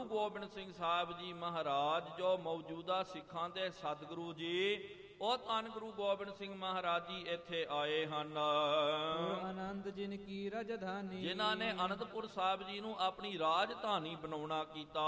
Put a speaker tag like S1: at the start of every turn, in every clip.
S1: ਗੋਬਿੰਦ ਸਿੰਘ ਸਾਹਿਬ ਜੀ ਮਹਾਰਾਜ ਜੋ ਮੌਜੂਦਾ ਸਿੱਖਾਂ ਦੇ ਸਤਿਗੁਰੂ ਜੀ ਉਹ ਧੰਨ ਗੁਰੂ ਗੋਬਿੰਦ ਸਿੰਘ ਮਹਾਰਾਜ ਜੀ ਇੱਥੇ ਆਏ ਹਨ।
S2: ਆਨੰਦ ਜਿਨ ਕੀ ਰਾਜਧਾਨੀ,
S1: ਜਿਨ੍ਹਾਂ ਨੇ ਅਨੰਦਪੁਰ ਸਾਹਿਬ ਜੀ ਨੂੰ ਆਪਣੀ ਰਾਜਧਾਨੀ ਬਣਾਉਣਾ ਕੀਤਾ।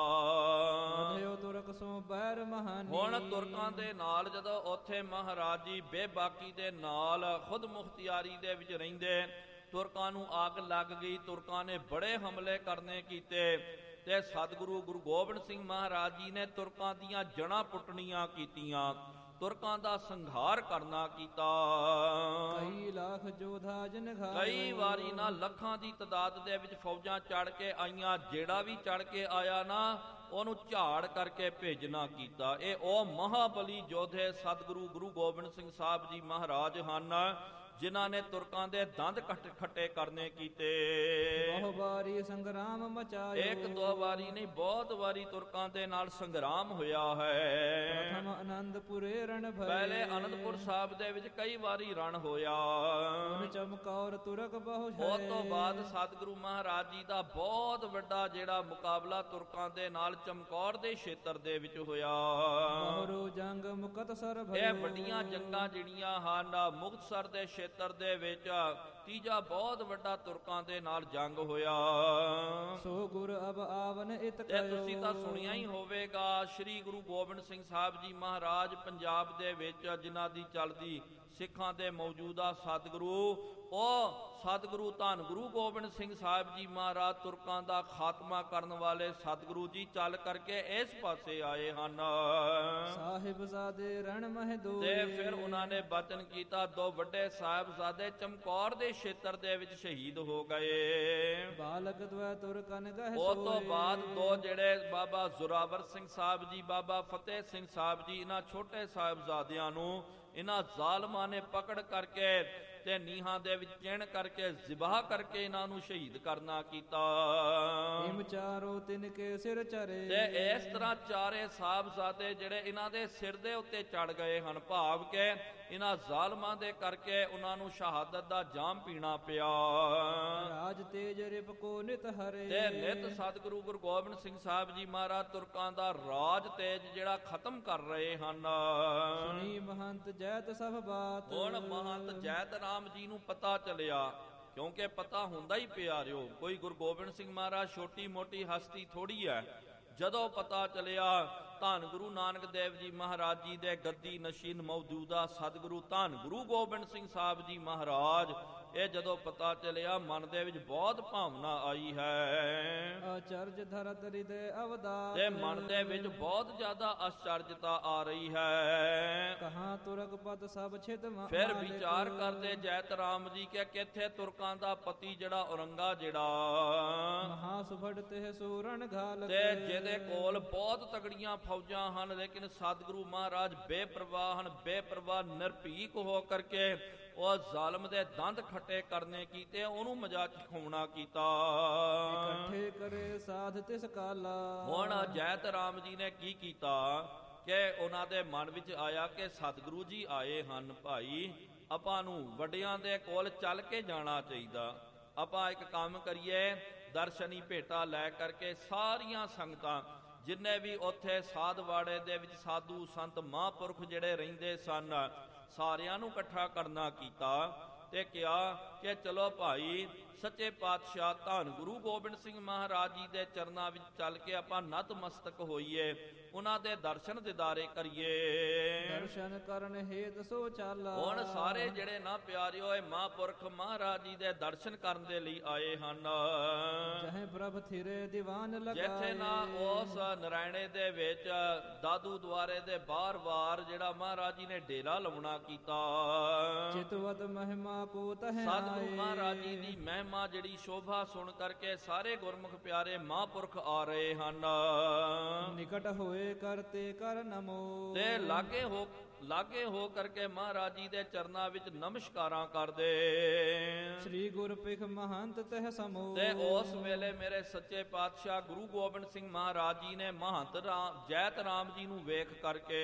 S2: ਤੁਰਕ ਸੋ ਬੈਰ ਮਹਾਨੀ,
S1: ਹੁਣ ਤੁਰਕਾਂ ਦੇ ਨਾਲ ਜਦੋਂ ਉੱਥੇ ਮਹਾਰਾਜ ਜੀ ਬੇਬਾਕੀ ਦੇ ਨਾਲ ਖੁਦ ਮੁਖਤਿਆਰੀ ਦੇ ਵਿੱਚ ਰਹਿੰਦੇ, ਤੁਰਕਾਂ ਨੂੰ ਅੱਗ ਲੱਗ ਗਈ। ਤੁਰਕਾਂ ਨੇ ਬੜੇ ਹਮਲੇ ਕਰਨੇ ਕੀਤੇ ਤੇ ਸਤਿਗੁਰੂ ਗੁਰੂ ਗੋਬਿੰਦ ਸਿੰਘ ਮਹਾਰਾਜ ਜੀ ਨੇ ਤੁਰਕਾਂ ਦੀਆਂ ਜੜ੍ਹਾਂ ਪੁੱਟਣੀਆਂ ਕੀਤੀਆਂ, ਤੁਰਕਾਂ ਦਾ ਸੰਘਾਰ ਕਰਨਾ ਕੀਤਾ।
S2: ਕਈ ਲੱਖ ਜੋਧਾ ਜਨ ਘਾਇ,
S1: ਕਈ ਵਾਰੀ ਨਾ ਲੱਖਾਂ ਦੀ ਤਾਦਾਦ ਦੇ ਵਿੱਚ ਫੌਜਾਂ ਚੜ ਕੇ ਆਈਆਂ। ਜਿਹੜਾ ਵੀ ਚੜ ਕੇ ਆਇਆ ਨਾ ਉਹਨੂੰ ਝਾੜ ਕਰਕੇ ਭੇਜਣਾ ਕੀਤਾ। ਇਹ ਉਹ ਮਹਾਬਲੀ ਯੋਧੇ ਸਤਿਗੁਰੂ ਗੁਰੂ ਗੋਬਿੰਦ ਸਿੰਘ ਸਾਹਿਬ ਜੀ ਮਹਾਰਾਜ ਹਨ ਜਿਨ੍ਹਾਂ ਨੇ ਤੁਰਕਾਂ ਦੇ ਦੰਦ ਖੱਟੇ ਕਰਨੇ ਕੀਤੇ।
S2: ਬਹੁ ਵਾਰੀ ਸੰਗਰਾਮ ਮਚਾਇਓ,
S1: ਇੱਕ ਦੋ ਵਾਰੀ ਨਹੀਂ ਬਹੁਤ ਵਾਰੀ ਤੁਰਕਾਂ ਦੇ ਨਾਲ ਸੰਗਰਾਮ ਹੋਇਆ ਹੈ।
S2: ਪ੍ਰਥਮ ਆਨੰਦਪੁਰੇ ਰਣ ਭਏ,
S1: ਪਹਿਲੇ ਆਨੰਦਪੁਰ ਸਾਹਿਬ ਦੇ ਵਿੱਚ ਕਈ ਵਾਰੀ ਰਣ ਹੋਇਆ।
S2: ਚਮਕੌਰ ਤੁਰਕ ਬਹੁ
S1: ਉਸ ਤੋਂ ਬਾਅਦ ਸਤਿਗੁਰੂ ਮਹਾਰਾਜ ਜੀ ਦਾ ਬਹੁਤ ਵੱਡਾ ਜਿਹੜਾ ਮੁਕਾਬਲਾ ਤੁਰਕਾਂ ਦੇ ਨਾਲ ਚਮਕੌਰ ਦੇ ਖੇਤਰ ਦੇ ਵਿੱਚ ਹੋਇਆ।
S2: ਬਹੁਰੂ ਜੰਗ ਮੁਕਤਸਰ ਭਇ,
S1: ਇਹ ਵੱਡੀਆਂ ਜੰਗਾਂ ਜਿਹੜੀਆਂ ਹਨ ਮੁਕਤਸਰ ਦੇ ਖੇਤਰ ਦੇ ਵਿੱਚ ਤੀਜਾ ਬਹੁਤ ਵੱਡਾ ਤੁਰਕਾਂ ਦੇ ਨਾਲ ਜੰਗ ਹੋਇਆ।
S2: ਸੋ ਗੁਰ ਅਬ ਆਵਨ ਇਤ
S1: ਤੇ ਤੁਸੀਂ ਤਾਂ ਸੁਣਿਆ ਹੀ ਹੋਵੇਗਾ ਸ੍ਰੀ ਗੁਰੂ ਗੋਬਿੰਦ ਸਿੰਘ ਸਾਹਿਬ ਜੀ ਮਹਾਰਾਜ ਪੰਜਾਬ ਦੇ ਵਿੱਚ ਜਿਨ੍ਹਾਂ ਦੀ ਚੱਲਦੀ ਸਿੱਖਾਂ ਦੇ ਮੌਜੂਦਾ ਸਤਿਗੁਰੂ ਉਹ ਸਤਿਗੁਰੂ ਧੰਨ ਗੁਰੂ ਗੋਬਿੰਦ ਸਿੰਘ ਸਾਹਿਬ ਜੀ ਮਹਾਰਾਜ ਤੁਰਕਾਂ ਦਾ ਖਾਤਮਾ ਕਰਨ ਵਾਲੇ ਸਤਿਗੁਰੂ ਜੀ ਚੱਲ ਕਰਕੇ ਇਸ ਪਾਸੇ ਆਏ ਹਨ।
S2: ਸਾਹਿਬਜ਼ਾਦੇ ਰਣ ਮਹਿ ਦੋਏ,
S1: ਤੇ ਫਿਰ ਉਹਨਾਂ ਨੇ ਬਚਨ ਕੀਤਾ। ਦੋ ਵੱਡੇ ਸਾਹਿਬਜ਼ਾਦੇ ਚਮਕੌਰ ਦੇ ਖੇਤਰ ਦੇ ਵਿੱਚ ਸ਼ਹੀਦ ਹੋ ਗਏ।
S2: ਬਾਲਕ ਦਵੈ ਤੁਰਕਨ ਗਹਿ
S1: ਉਹ ਤੋਂ
S2: ਸੋਏ,
S1: ਬਾਅਦ ਦੋ ਜਿਹੜੇ ਬਾਬਾ ਜ਼ੋਰਾਵਰ ਸਿੰਘ ਸਾਹਿਬ ਜੀ ਬਾਬਾ ਫਤਿਹ ਸਿੰਘ ਸਾਹਿਬ ਜੀ ਇਹਨਾਂ ਛੋਟੇ ਸਾਹਿਬਜ਼ਾਦਿਆਂ ਨੂੰ ਇਹਨਾਂ ਜ਼ਾਲਮਾਂ ਨੇ ਪਕੜ ਕਰਕੇ ਤੇ ਨੀਹਾਂ ਦੇ ਵਿੱਚ ਚਿਣ ਕਰਕੇ ਜ਼ਿਬਾਹ ਕਰਕੇ ਇਹਨਾਂ ਨੂੰ ਸ਼ਹੀਦ ਕਰਨਾ ਕੀਤਾ।
S2: ਇਮ ਚਾਰੋ ਤਿਨ ਕੇ ਸਿਰ ਚਰੇ,
S1: ਤੇ ਇਸ ਤਰ੍ਹਾਂ ਚਾਰੇ ਸਾਹਿਬਜ਼ਾਦੇ ਜਿਹੜੇ ਇਹਨਾਂ ਦੇ ਸਿਰ ਦੇ ਉੱਤੇ ਚੜ ਗਏ ਹਨ, ਭਾਵ ਕਿ ਇਹਨਾਂ ਜ਼ਾਲਮਾਂ ਦੇ ਕਰਕੇ ਉਹਨਾਂ ਨੂੰ ਸ਼ਹਾਦਤ ਦਾ ਜਾਮ ਪੀਣਾ ਪਿਆ।
S2: ਰਾਜ ਤੇਜ ਰਿਪ ਕੋ ਨਿਤ ਹਰੇ,
S1: ਤੇ ਨਿਤ ਸਤਿਗੁਰੂ ਗੁਰੂ ਗੋਬਿੰਦ ਸਿੰਘ ਸਾਹਿਬ ਜੀ ਮਹਾਰਾਜ ਤੁਰਕਾਂ ਦਾ ਰਾਜ ਤੇਜ ਜਿਹੜਾ ਖਤਮ ਕਰ ਰਹੇ ਹਨ।
S2: ਸੁਣੀ ਮਹੰਤ ਜੈਤ ਸਭ ਬਾਤ,
S1: ਹੁਣ ਮਹੰਤ ਜੈਤ ਰਾਮ ਜੀ ਨੂੰ ਪਤਾ ਚੱਲਿਆ, ਕਿਉਂਕਿ ਪਤਾ ਹੁੰਦਾ ਹੀ ਪਿਆਰਿਓ ਕੋਈ ਗੁਰੂ ਗੋਬਿੰਦ ਸਿੰਘ ਮਹਾਰਾਜ ਛੋਟੀ ਮੋਟੀ ਹਸਤੀ ਥੋੜੀ ਹੈ। ਜਦੋਂ ਪਤਾ ਚੱਲਿਆ ਧੰਨ ਗੁਰੂ ਨਾਨਕ ਦੇਵ ਜੀ ਮਹਾਰਾਜ ਜੀ ਦੇ ਗੱਦੀ ਨਸ਼ੀਨ ਮੌਜੂਦਾ ਸਤਿਗੁਰੂ ਧੰਨ ਗੁਰੂ ਗੋਬਿੰਦ ਸਿੰਘ ਸਾਹਿਬ ਜੀ ਮਹਾਰਾਜ, ਇਹ ਜਦੋਂ ਪਤਾ ਚੱਲਿਆ ਮਨ ਦੇ ਵਿੱਚ ਬਹੁਤ ਭਾਵਨਾ ਆਈ ਹੈ।
S2: ਅਚਰਜ ਧਰਤ ਹਿਰਦੇ ਅਵਦਾਸ,
S1: ਤੇ ਮਨ ਦੇ ਵਿੱਚ ਬਹੁਤ ਜ਼ਿਆਦਾ ਅਚਰਜਤਾ ਆ ਰਹੀ ਹੈ।
S2: ਕਹਾਂ ਤੁਰਕ ਪਤ ਸਭ ਛਿਤ ਮਾਲਿਕ,
S1: ਫਿਰ ਵਿਚਾਰ ਕਰਦੇ ਜੈਤ ਰਾਮ ਜੀ ਕਿ ਕਿੱਥੇ ਤੁਰਕਾਂ ਦਾ ਪਤੀ ਜਿਹੜਾ ਔਰੰਗਾ ਜਿਹੜਾ
S2: ਮਹਾ ਸੁਭੜ ਤੇ ਸੂਰਨ ਘਾਲ,
S1: ਤੇ ਜਿਹਦੇ ਕੋਲ ਬਹੁਤ ਤਗੜੀਆਂ ਫੌਜਾਂ ਹਨ ਲੇਕਿਨ ਸਤਿਗੁਰੂ ਮਹਾਰਾਜ ਬੇਪਰਵਾਹ ਹਨ, ਬੇਪਰਵਾਹ ਨਿਰਭੀਕ ਹੋ ਕਰਕੇ ਉਹ ਜ਼ਾਲਮ ਦੇ ਦੰਦ ਖੱਟੇ ਕਰਨੇ ਕੀਤੇ, ਉਹਨੂੰ ਮਜ਼ਾ ਚਖਾਉਣਾ ਕੀਤਾ।
S2: ਇਕੱਠੇ ਕਰੇ ਸਾਧ ਤਿਸ ਕਾਲਾ,
S1: ਹੁਣ ਜੈਤ ਰਾਮ ਜੀ ਨੇ ਕੀ ਕੀਤਾ ਕਿ ਉਹਨਾਂ ਦੇ ਮਨ ਵਿੱਚ ਆਇਆ ਕਿ ਸਤਿਗੁਰੂ ਜੀ ਆਏ ਹਨ, ਭਾਈ ਆਪਾਂ ਨੂੰ ਵੱਡਿਆਂ ਦੇ ਕੋਲ ਚੱਲ ਕੇ ਜਾਣਾ ਚਾਹੀਦਾ। ਆਪਾਂ ਇੱਕ ਕੰਮ ਕਰੀਏ, ਦਰਸ਼ਨੀ ਭੇਟਾ ਲੈ ਕਰਕੇ ਸਾਰੀਆਂ ਸੰਗਤਾਂ ਜਿੰਨੇ ਵੀ ਉੱਥੇ ਸਾਧਵਾੜੇ ਦੇ ਵਿੱਚ ਸਾਧੂ ਸੰਤ ਮਹਾਂਪੁਰਖ ਜਿਹੜੇ ਰਹਿੰਦੇ ਸਨ ਸਾਰਿਆਂ ਨੂੰ ਇਕੱਠਾ ਕਰਨਾ ਕੀਤਾ ਤੇ ਕਿਹਾ ਕਿ ਚਲੋ ਭਾਈ ਸੱਚੇ ਪਾਤਸ਼ਾਹ ਧੰਨ ਗੁਰੂ ਗੋਬਿੰਦ ਸਿੰਘ ਮਹਾਰਾਜ ਜੀ ਦੇ ਚਰਨਾਂ ਵਿੱਚ ਚੱਲ ਕੇ ਆਪਾਂ ਨਤਮਸਤਕ ਹੋਈਏ, ਉਹਨਾਂ ਦੇ ਦਰਸ਼ਨ ਦਿਦਾਰੇ ਕਰੀਏ।
S2: ਦਰਸ਼ਨ ਕਰਨ ਹੇਤ ਸੋ ਚਾਲਾ,
S1: ਹੁਣ ਸਾਰੇ ਜਿਹੜੇ ਨਾ ਪਿਆਰੇ ਹੋਏ ਮਹਾਂਪੁਰਖ ਮਹਾਰਾਜ ਜੀ ਦੇ ਦਰਸ਼ਨ ਕਰਨ ਦੇ ਲਈ ਆਏ ਹਨ।
S2: ਜਹੇ ਪ੍ਰਭ ਥਿਰੇ ਦੀਵਾਨ ਲਗਾਏ,
S1: ਜਿੱਥੇ ਨਾ ਉਸ ਨਰਾਇਣੇ ਦੇ ਵਿੱਚ ਦਾਦੂ ਦੁਆਰੇ ਦੇ ਬਾਰ-ਬਾਰ ਜਿਹੜਾ ਮਹਾਰਾਜ ਜੀ ਨੇ ਡੇਰਾ ਲਾਉਣਾ ਕੀਤਾ।
S2: ਚਿਤਵਤ ਮਹਿਮਾ ਕੋ ਤਹਿ
S1: ਸਤਿਗੁਰੂ ਮਹਾਰਾਜ ਜੀ ਦੀ ਮਹਿਮਾ ਜਿਹੜੀ ਸ਼ੋਭਾ ਸੁਣ ਕਰਕੇ ਸਾਰੇ ਗੁਰਮੁਖ ਪਿਆਰੇ ਮਹਾਂਪੁਰਖ ਆ ਰਹੇ ਹਨ।
S2: ਨਿਕਟ ਹੋਏ ਕਰਤੇ ਕਰ ਨਮੋ,
S1: ਤੇ ਲਾਗੇ ਹੋ ਕਰਕੇ ਮਹਾਰਾਜ ਜੀ ਦੇ ਚਰਨਾਂ ਵਿੱਚ ਨਮਸਕਾਰਾਂ ਕਰਦੇ।
S2: ਸ੍ਰੀ ਗੁਰਪਿਖ ਮਹੰਤ ਤਹਿ ਸਮੋ,
S1: ਤੇ ਉਸ ਵੇਲੇ ਮੇਰੇ ਸੱਚੇ ਪਾਤਸ਼ਾਹ ਗੁਰੂ ਗੋਬਿੰਦ ਸਿੰਘ ਮਹਾਰਾਜ ਜੀ ਨੇ ਮਹੰਤ ਜੈਤ ਰਾਮ ਜੀ ਨੂੰ ਵੇਖ ਕਰਕੇ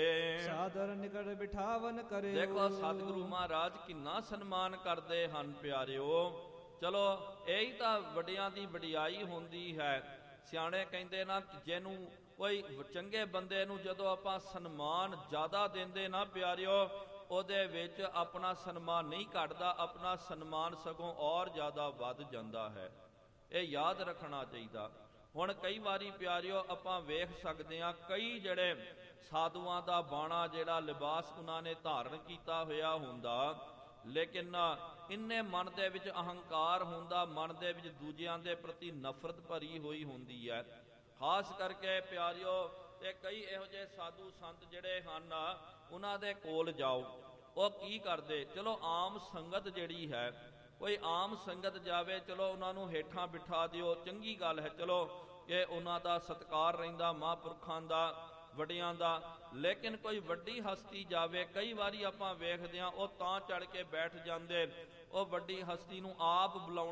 S2: ਸਾਦਰ ਨਿਕਟ ਬਿਠਾਵਨ ਕਰੇ।
S1: ਦੇਖੋ ਸਤਿਗੁਰੂ ਮਹਾਰਾਜ ਕਿੰਨਾ ਸਨਮਾਨ ਕਰਦੇ ਹਨ ਪਿਆਰਿਓ। ਚਲੋ ਇਹੀ ਤਾਂ ਵੱਡਿਆਂ ਦੀ ਵਡਿਆਈ ਹੁੰਦੀ ਹੈ। ਸਿਆਣੇ ਕਹਿੰਦੇ ਨਾ, ਜਿਹਨੂੰ ਕੋਈ ਚੰਗੇ ਬੰਦੇ ਨੂੰ ਜਦੋਂ ਆਪਾਂ ਸਨਮਾਨ ਜ਼ਿਆਦਾ ਦਿੰਦੇ ਨਾ ਪਿਆਰਿਓ, ਉਹਦੇ ਵਿੱਚ ਆਪਣਾ ਸਨਮਾਨ ਨਹੀਂ ਘਟਦਾ, ਆਪਣਾ ਸਨਮਾਨ ਸਗੋਂ ਔਰ ਜ਼ਿਆਦਾ ਵੱਧ ਜਾਂਦਾ ਹੈ। ਇਹ ਯਾਦ ਰੱਖਣਾ ਚਾਹੀਦਾ। ਹੁਣ ਕਈ ਵਾਰੀ ਪਿਆਰਿਓ ਆਪਾਂ ਵੇਖ ਸਕਦੇ ਹਾਂ, ਕਈ ਜਿਹੜੇ ਸਾਧੂਆਂ ਦਾ ਬਾਣਾ ਜਿਹੜਾ ਲਿਬਾਸ ਉਹਨਾਂ ਨੇ ਧਾਰਨ ਕੀਤਾ ਹੋਇਆ ਹੁੰਦਾ, ਲੇਕਿਨ ਇੰਨੇ ਮਨ ਦੇ ਵਿੱਚ ਅਹੰਕਾਰ ਹੁੰਦਾ, ਮਨ ਦੇ ਵਿੱਚ ਦੂਜਿਆਂ ਦੇ ਪ੍ਰਤੀ ਨਫ਼ਰਤ ਭਰੀ ਹੋਈ ਹੁੰਦੀ ਹੈ। ਖਾਸ ਕਰਕੇ ਪਿਆਰਿਓ ਤੇ ਕਈ ਇਹੋ ਜਿਹੇ ਸਾਧੂ ਸੰਤ ਜਿਹੜੇ ਹਨ, ਉਹਨਾਂ ਦੇ ਕੋਲ ਜਾਓ, ਉਹ ਕੀ ਕਰਦੇ, ਚਲੋ ਆਮ ਸੰਗਤ ਜਿਹੜੀ ਹੈ, ਕੋਈ ਆਮ ਸੰਗਤ ਜਾਵੇ, ਚਲੋ ਉਹਨਾਂ ਨੂੰ ਹੇਠਾਂ ਬਿਠਾ ਦਿਓ, ਚੰਗੀ ਗੱਲ ਹੈ, ਚਲੋ ਕਿ ਉਹਨਾਂ ਦਾ ਸਤਿਕਾਰ ਰਹਿੰਦਾ, ਮਹਾਂਪੁਰਖਾਂ ਦਾ, ਵੱਡਿਆਂ ਦਾ। ਲੇਕਿਨ ਕੋਈ ਵੱਡੀ ਹਸਤੀ ਜਾਵੇ, ਕਈ ਵਾਰੀ ਆਪਾਂ ਵੇਖਦੇ ਹਾਂ ਉਹ ਤਾਂ ਚੜ ਕੇ ਬੈਠ ਜਾਂਦੇ, ਉਹ ਵੱਡੀ ਹਸਤੀ ਨੂੰ ਆਪ ਬੁਲਾਉਣਾ